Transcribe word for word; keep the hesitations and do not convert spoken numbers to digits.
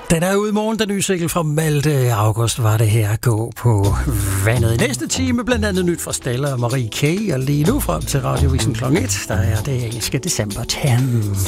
Den er ude i morgen, den nye single fra Malte August var det her at gå på vandet. I næste time blandt andet nyt fra Stella og Marie K. Og lige nu frem til Radiovisen klokken et, der er det engelske december ti.